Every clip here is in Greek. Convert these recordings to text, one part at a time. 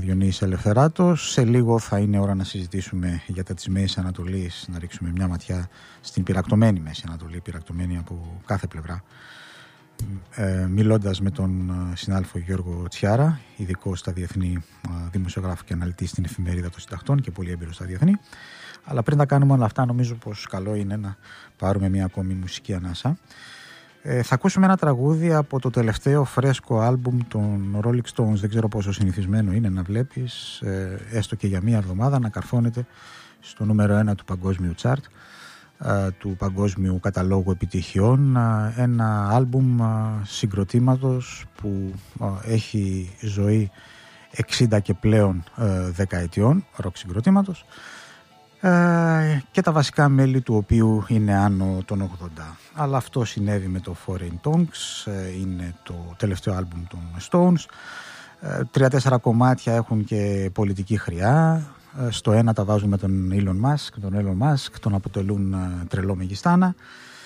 Διονύσης Ελευθεράτος. Σε λίγο θα είναι ώρα να συζητήσουμε για τα της Μέσης Ανατολής, να ρίξουμε μια ματιά στην πυρακτωμένη Μέση Ανατολή, πυρακτωμένη από κάθε πλευρά. Μιλώντας με τον συνάδελφο Γιώργο Τσιάρα, ειδικό στα διεθνή, δημοσιογράφο και αναλυτή στην Εφημερίδα των Συντακτών και πολύ έμπειρο στα διεθνή. Αλλά πριν τα κάνουμε όλα αυτά, νομίζω πως καλό είναι να πάρουμε μια ακόμη μουσική ανάσα. Θα ακούσουμε ένα τραγούδι από το τελευταίο φρέσκο άλμπουμ των Rolling Stones. Δεν ξέρω πόσο συνηθισμένο είναι να βλέπεις, έστω και για μία εβδομάδα, να καρφώνεται στο νούμερο 1 του παγκόσμιου τσάρτ, του παγκόσμιου καταλόγου επιτυχιών, ένα άλμπουμ συγκροτήματος που έχει ζωή 60 και πλέον δεκαετιών, ροκ συγκροτήματος, και τα βασικά μέλη του οποίου είναι άνω των 80. Αλλά αυτό συνέβη με το Foreign Tongues, είναι το τελευταίο άλμπουμ των Stones. 3-4 κομμάτια έχουν και πολιτική χρειά. Στο ένα τα βάζουν με τον Elon Musk, τον αποτελούν τρελό μεγιστάνα.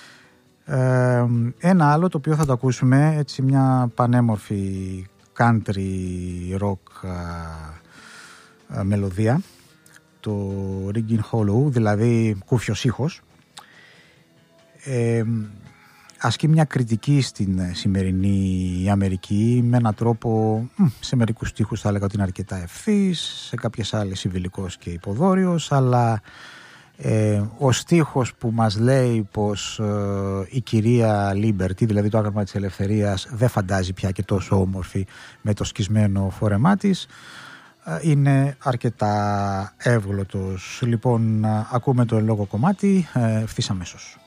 Ένα άλλο το οποίο θα το ακούσουμε, έτσι μια πανέμορφη country rock μελωδία, το Ringing Hollow, δηλαδή κούφιος ήχος, ασκεί μια κριτική στην σημερινή Αμερική με έναν τρόπο, σε μερικούς στίχους θα έλεγα ότι είναι αρκετά ευθύς, σε κάποιες άλλες συμβιλικός και υποδόριος, αλλά ο στίχος που μας λέει πως η κυρία Liberty, δηλαδή το άγαλμα της ελευθερίας, δεν φαντάζει πια και τόσο όμορφη με το σκισμένο φόρεμά της, είναι αρκετά εύγλωτος. Λοιπόν, ακούμε το εν λόγω κομμάτι ευθύς αμέσως.